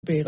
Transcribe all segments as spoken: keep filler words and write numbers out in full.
pero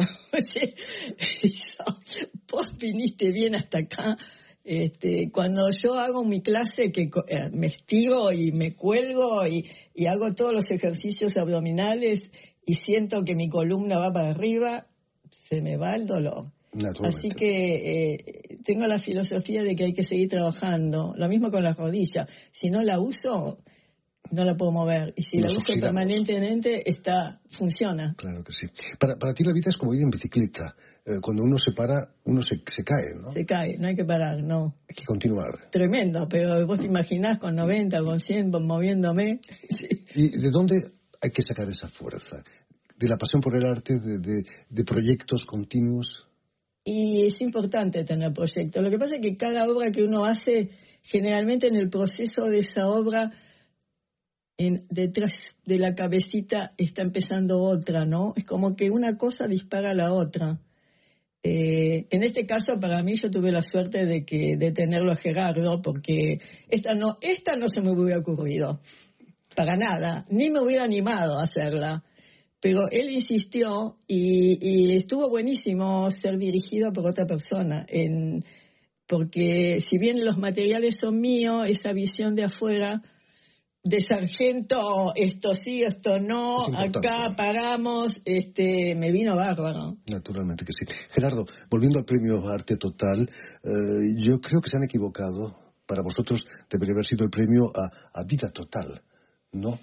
vos viniste bien hasta acá. Este, cuando yo hago mi clase, que eh, me estiro y me cuelgo y, y hago todos los ejercicios abdominales y siento que mi columna va para arriba, se me va el dolor. Así que eh, tengo la filosofía de que hay que seguir trabajando. Lo mismo con la rodilla. Si no la uso, no la puedo mover. Y si Nos la uso giramos. permanentemente, está, funciona. Claro que sí. Para, para ti la vida es como ir en bicicleta. Eh, cuando uno se para, uno se, se cae, ¿no? Se cae, no hay que parar, no. Hay que continuar. Tremendo, pero vos te imaginás con noventa, con cien, moviéndome. Sí. ¿Y de dónde hay que sacar esa fuerza? ¿De la pasión por el arte, de, de, de proyectos continuos? Y es importante tener proyectos. Lo que pasa es que cada obra que uno hace, generalmente en el proceso de esa obra, en, detrás de la cabecita está empezando otra, ¿no? Es como que una cosa dispara a la otra. Eh, en este caso, para mí, yo tuve la suerte de que de tenerlo a Gerardo, porque esta no, esta no se me hubiera ocurrido, para nada, ni me hubiera animado a hacerla. Pero él insistió y, y estuvo buenísimo ser dirigido por otra persona, en, porque si bien los materiales son míos, esa visión de afuera, de sargento, esto sí, esto no, acá paramos, este, me vino bárbaro. Naturalmente que sí. Gerardo, volviendo al premio Arte Total, eh, yo creo que se han equivocado. Para vosotros debería haber sido el premio a, a Vida Total, ¿no?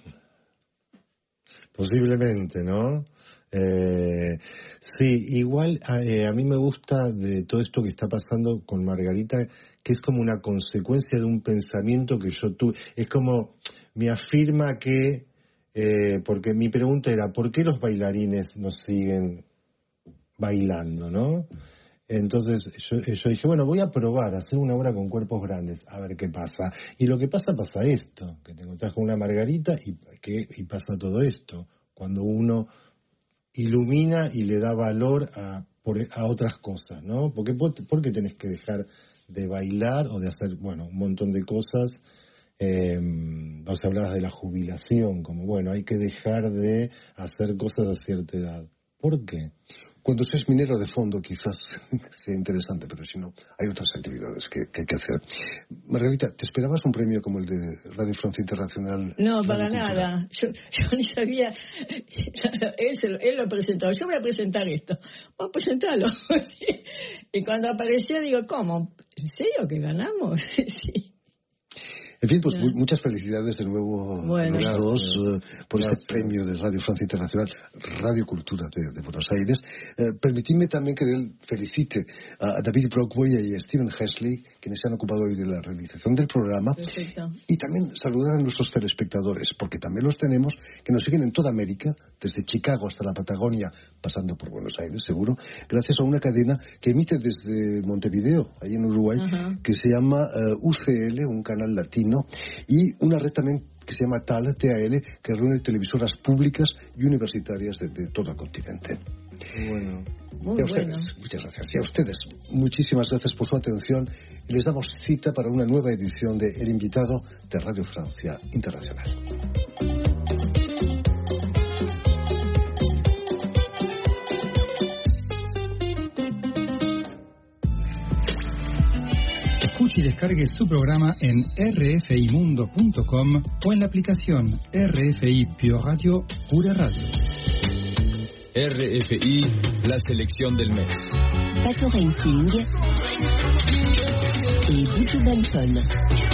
Posiblemente, ¿no? Eh, sí, igual eh, a mí me gusta de todo esto que está pasando con Margarita, que es como una consecuencia de un pensamiento que yo tuve. Es como, me afirma que, eh, porque mi pregunta era, ¿por qué los bailarines no siguen bailando, no? Entonces yo, yo dije, bueno, voy a probar, hacer una obra con cuerpos grandes, a ver qué pasa. Y lo que pasa, pasa esto, que te encontrás con una Margarita y, que, y pasa todo esto. Cuando uno ilumina y le da valor a, por, a otras cosas, ¿no? Porque, ¿por qué tenés que dejar de bailar o de hacer, bueno, un montón de cosas? Eh, vos hablabas de la jubilación, como, bueno, hay que dejar de hacer cosas a cierta edad. ¿Por qué? Cuando seas minero de fondo quizás sea interesante, pero si no, hay otras actividades que, que hay que hacer. Margarita, ¿te esperabas un premio como el de Radio Francia Internacional? No, para nada. Yo, yo ni sabía. Él, se lo, él lo presentó. Yo voy a presentar esto. Voy a presentarlo. Y cuando apareció, digo, ¿cómo? ¿En serio que ganamos? Sí. En fin, pues yeah. muchas felicidades de nuevo bueno, a los dos uh, por gracias. Este premio de Radio Francia Internacional, Radio Cultura de, de Buenos Aires. Eh, permitidme también que él felicite a David Brockway y a Stephen Hesley, quienes se han ocupado hoy de la realización del programa. Perfecto. Y también saludar a nuestros telespectadores, porque también los tenemos, que nos siguen en toda América, desde Chicago hasta la Patagonia, pasando por Buenos Aires, seguro, gracias a una cadena que emite desde Montevideo, ahí en Uruguay, uh-huh. que se llama uh, U C L, un canal latino, y una red también que se llama T A L, T A L, que reúne televisoras públicas y universitarias de, de todo el continente. Bueno, y a ustedes, bueno. muchas gracias. Y a ustedes, muchísimas gracias por su atención. Y les damos cita para una nueva edición de El Invitado de Radio Francia Internacional. Escuche y descargue su programa en r f i mundo punto com o en la aplicación R F I Pure Radio, Pura Radio. R F I, la selección del mes. Pato Rating et Buju Benson.